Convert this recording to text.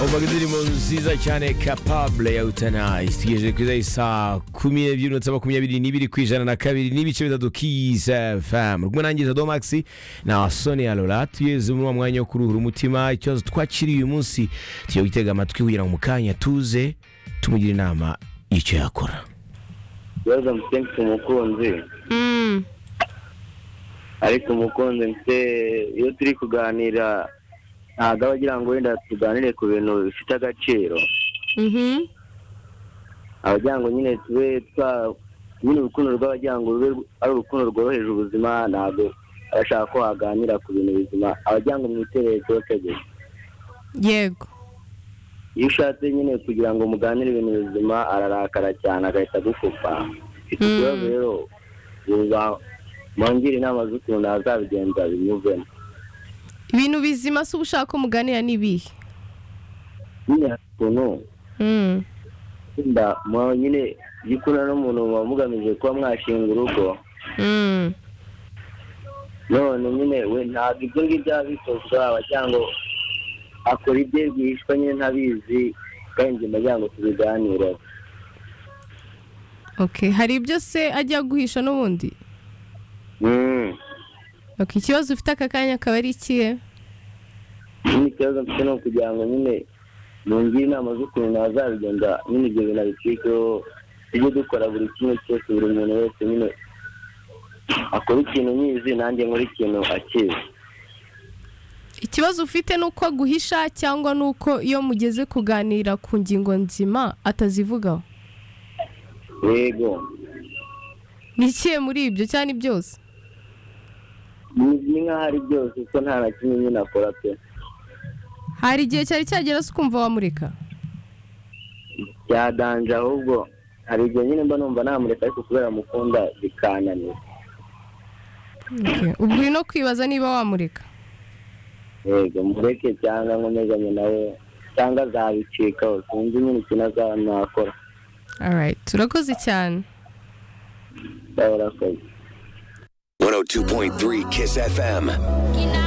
umvaga indirimbo nziza cyane Capable ya Utanize tugejeje kuri isa 12:22 kwijana na kabiri n'ibice bitatu Kiss FM rumwe nangiza Domax na Sonia Lola tugeze mu mwanya wo kuruhura umutima ikibazo twakiriye uyu munsi tugiye gutega amatwi kugira ngo mukanya tuze tumugira inama icyo yakora. Yaza mutsense umukunzi ariko umukunzi mfite iyo turi kuganira ntabwo abagira ngo wenda tuganire ku bintu bifite agaciro abagira ngo nyine tube nyine urukundo rw'abagira ngo rube ari urukundo rworoheje ubuzima ntabwo arashaka ko haganira ku bintu bizima abagira ngo mwiterere cyose gusa yego iyo ushatse nyine kugira ngo muganire ibintu bizima ararakara cyane agahita gukupa ikibazo rero mwongere inama z'ukuntu azabigenza binyuvemo ibintu bizima se ubushaka ko muganira n'ibihe nyine ukuntu nyine gikuna n'umuntu muba mugamije kuba mwashinga urugo none nyine we ntabwo ibyo ngibyo abitozwa cyangwa akora ibye rwihishwa nyine ntabizi kandi ndagira ngo tubiganire. Okay, hari ibyo se ajya guhisha n'ubundi? Okay, ikibazo ufite aka kanya akaba ari ikihe? Ikibazo mfite no kugira ngo nyine mungire inama z'ukuntu nazabigenda nyine ibyo bintu bicikeho ibyo dukora buri kimwe cyose buri muntu wese nyine akora ikintu nyizi nanjye nkora ikintu akizi. Ikibazo ufite nuko guhisha cyangwa nuko iyo mugeze kuganira ku ngingo nzima atazivugaho? Yego. Nikiye muri ibyo cyane byose? Ni nka hari byose ko nta na kimwe nyine akora pe. Hari igihe cyari cyagera se kumva wamureka? Byadanje ahubwo hari igihe nyine mba numva namureka ariko kubera mukunda bikananira. Okay, ubwo no kwibaza niba wamureka? Yego mureke cyangwa nkomezanye nawe cyangwa zabicika sinzi nyine kinazanakora. Alright, turakoze cyane. Barakoze. 102.3 Kiss FM.